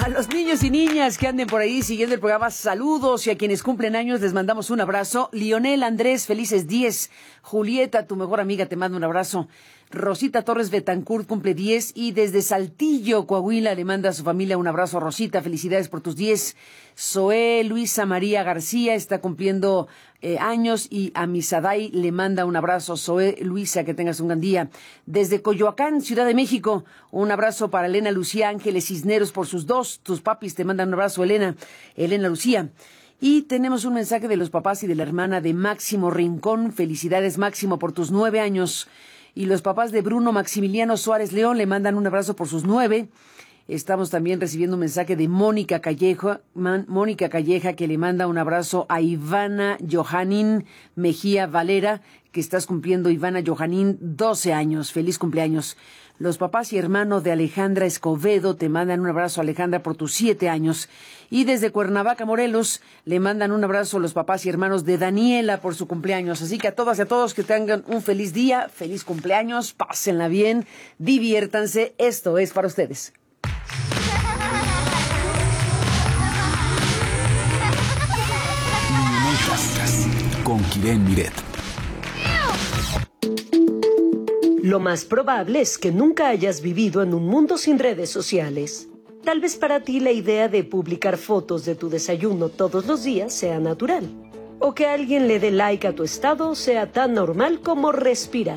A los niños y niñas que anden por ahí siguiendo el programa, saludos, y a quienes cumplen años les mandamos un abrazo. Lionel Andrés, felices 10. Julieta, tu mejor amiga, te manda un abrazo. Rosita Torres Betancourt cumple 10 y desde Saltillo, Coahuila, le manda a su familia un abrazo. Rosita, felicidades por tus 10. Zoé Luisa María García está cumpliendo años y a Misaday le manda un abrazo. Zoé Luisa, que tengas un gran día. Desde Coyoacán, Ciudad de México, un abrazo para Elena Lucía Ángeles Cisneros por sus 2. Tus papis te mandan un abrazo, Elena Lucía. Y tenemos un mensaje de los papás y de la hermana de Máximo Rincón. Felicidades, Máximo, por tus 9 años. Y los papás de Bruno Maximiliano Suárez León le mandan un abrazo por sus 9. Estamos también recibiendo un mensaje de Mónica Calleja, que le manda un abrazo a Ivana Johanín Mejía Valera, que estás cumpliendo, Ivana Johanín, 12 años. Feliz cumpleaños. Los papás y hermanos de Alejandra Escobedo te mandan un abrazo, Alejandra, por tus 7 años. Y desde Cuernavaca, Morelos, le mandan un abrazo a los papás y hermanos de Daniela por su cumpleaños. Así que a todas y a todos que tengan un feliz día, feliz cumpleaños, pásenla bien, diviértanse. Esto es para ustedes. Con Kiren Miret. Lo más probable es que nunca hayas vivido en un mundo sin redes sociales. Tal vez para ti la idea de publicar fotos de tu desayuno todos los días sea natural, o que alguien le dé like a tu estado sea tan normal como respirar.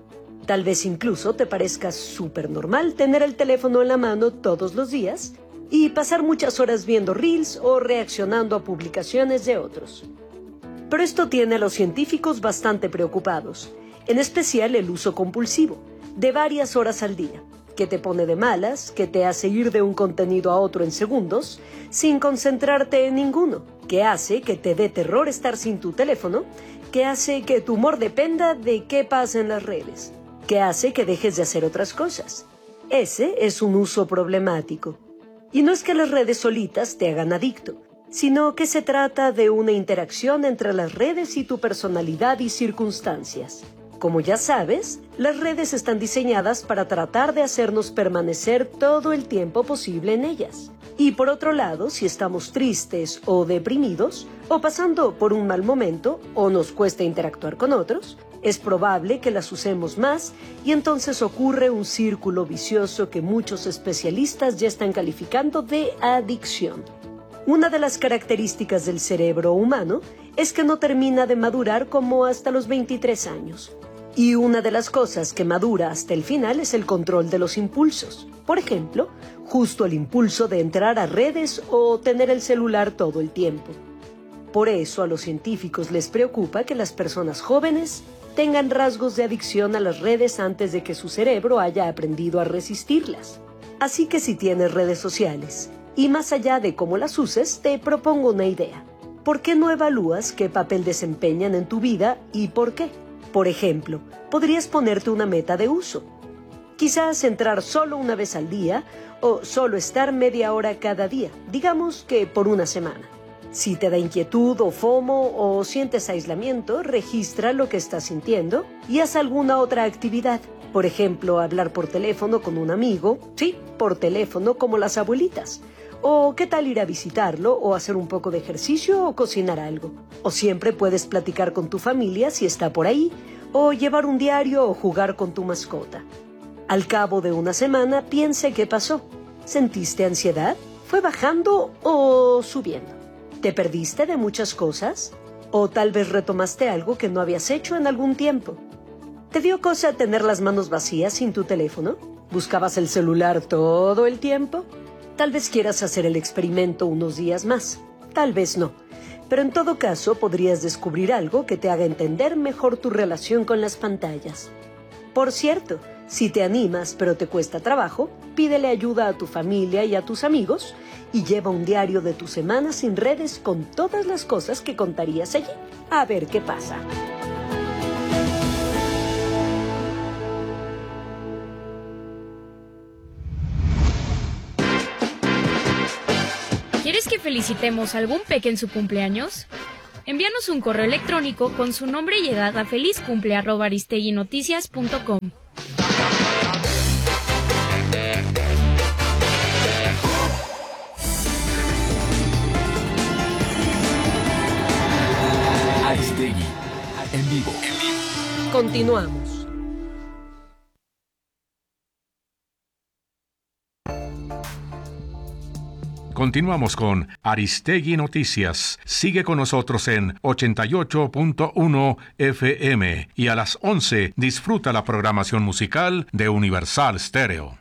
Tal vez incluso te parezca súper normal tener el teléfono en la mano todos los días y pasar muchas horas viendo reels o reaccionando a publicaciones de otros. Pero esto tiene a los científicos bastante preocupados, en especial el uso compulsivo, de varias horas al día, que te pone de malas, que te hace ir de un contenido a otro en segundos, sin concentrarte en ninguno, que hace que te dé terror estar sin tu teléfono, que hace que tu humor dependa de qué pasa en las redes, que hace que dejes de hacer otras cosas. Ese es un uso problemático. Y no es que las redes solitas te hagan adicto, sino que se trata de una interacción entre las redes y tu personalidad y circunstancias. Como ya sabes, las redes están diseñadas para tratar de hacernos permanecer todo el tiempo posible en ellas. Y por otro lado, si estamos tristes o deprimidos, o pasando por un mal momento, o nos cuesta interactuar con otros, es probable que las usemos más y entonces ocurre un círculo vicioso que muchos especialistas ya están calificando de adicción. Una de las características del cerebro humano es que no termina de madurar como hasta los 23 años. Y una de las cosas que madura hasta el final es el control de los impulsos. Por ejemplo, justo el impulso de entrar a redes o tener el celular todo el tiempo. Por eso a los científicos les preocupa que las personas jóvenes tengan rasgos de adicción a las redes antes de que su cerebro haya aprendido a resistirlas. Así que si tienes redes sociales, y más allá de cómo las uses, te propongo una idea. ¿Por qué no evalúas qué papel desempeñan en tu vida y por qué? Por ejemplo, podrías ponerte una meta de uso. Quizás entrar solo una vez al día o solo estar media hora cada día, digamos que por una semana. Si te da inquietud o FOMO o sientes aislamiento, registra lo que estás sintiendo y haz alguna otra actividad. Por ejemplo, hablar por teléfono con un amigo, sí, por teléfono como las abuelitas. O qué tal ir a visitarlo o hacer un poco de ejercicio o cocinar algo. O siempre puedes platicar con tu familia si está por ahí, o llevar un diario o jugar con tu mascota. Al cabo de una semana, piense qué pasó. ¿Sentiste ansiedad? ¿Fue bajando o subiendo? ¿Te perdiste de muchas cosas? ¿O tal vez retomaste algo que no habías hecho en algún tiempo? ¿Te dio cosa tener las manos vacías sin tu teléfono? ¿Buscabas el celular todo el tiempo? Tal vez quieras hacer el experimento unos días más, tal vez no. Pero en todo caso podrías descubrir algo que te haga entender mejor tu relación con las pantallas. Por cierto, si te animas pero te cuesta trabajo, pídele ayuda a tu familia y a tus amigos y lleva un diario de tu semana sin redes con todas las cosas que contarías allí. A ver qué pasa. ¿Quieres que felicitemos a algún peque en su cumpleaños? Envíanos un correo electrónico con su nombre y edad a felizcumple@aristeguinoticias.com. en vivo. Continuamos. Continuamos con Aristegui Noticias. Sigue con nosotros en 88.1 FM y a las 11 disfruta la programación musical de Universal Stereo.